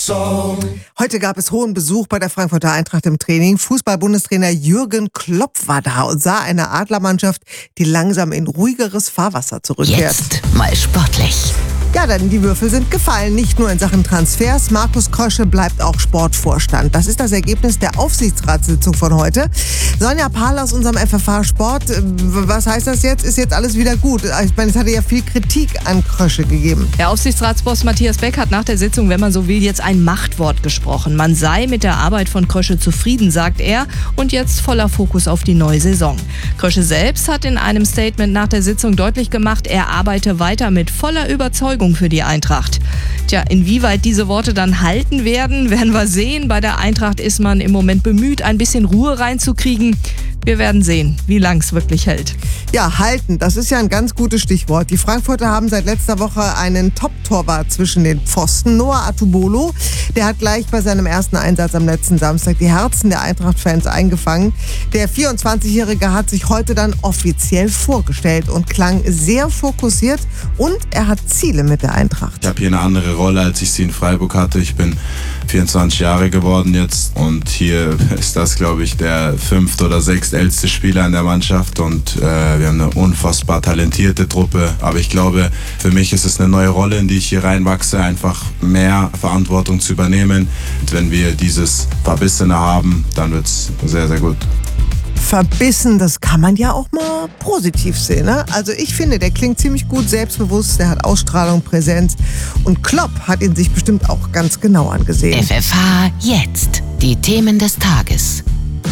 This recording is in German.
Heute gab es hohen Besuch bei der Frankfurter Eintracht im Training. Fußball-Bundestrainer Jürgen Klopp war da und sah eine Adlermannschaft, die langsam in ruhigeres Fahrwasser zurückkehrt. Jetzt mal sportlich. Ja, denn die Würfel sind gefallen, nicht nur in Sachen Transfers. Markus Krösche bleibt auch Sportvorstand. Das ist das Ergebnis der Aufsichtsratssitzung von heute. Sonja Pahl aus unserem FFH Sport. Was heißt das jetzt? Ist jetzt alles wieder gut? Ich meine, es hatte ja viel Kritik an Krösche gegeben. Der Aufsichtsratsboss Matthias Beck hat nach der Sitzung, wenn man so will, jetzt ein Machtwort gesprochen. Man sei mit der Arbeit von Krösche zufrieden, sagt er, und jetzt voller Fokus auf die neue Saison. Krösche selbst hat in einem Statement nach der Sitzung deutlich gemacht, er arbeite weiter mit voller Überzeugung für die Eintracht. Tja, inwieweit diese Worte dann halten werden wir sehen. Bei der Eintracht ist man im Moment bemüht, ein bisschen Ruhe reinzukriegen. Wir werden sehen, wie lang es wirklich hält. Ja, halten, das ist ja ein ganz gutes Stichwort. Die Frankfurter haben seit letzter Woche einen Top-Torwart zwischen den Pfosten, Noah Atubolo. Der hat gleich bei seinem ersten Einsatz am letzten Samstag die Herzen der Eintracht-Fans eingefangen. Der 24-Jährige hat sich heute dann offiziell vorgestellt und klang sehr fokussiert und er hat Ziele mit der Eintracht. Ich habe hier eine andere Rolle, als ich sie in Freiburg hatte. Ich bin 24 Jahre geworden jetzt und hier ist das, glaube ich, der 5. oder 6. älteste Spieler in der Mannschaft und wir haben eine unfassbar talentierte Truppe. Aber ich glaube, für mich ist es eine neue Rolle, in die ich hier reinwachse, einfach mehr Verantwortung zu übernehmen. Und wenn wir dieses Verbissene haben, dann wird es sehr, sehr gut. Verbissen, das kann man ja auch mal positiv sehen, ne? Also ich finde, der klingt ziemlich gut selbstbewusst, der hat Ausstrahlung, Präsenz und Klopp hat ihn sich bestimmt auch ganz genau angesehen. FFH jetzt. Die Themen des Tages.